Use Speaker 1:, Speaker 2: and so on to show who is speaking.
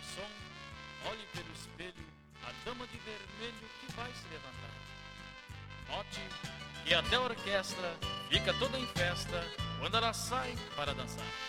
Speaker 1: garçom, olhe pelo espelho a dama de vermelho que vai se levantar. Note que até a orquestra fica toda em festa quando ela sai para dançar.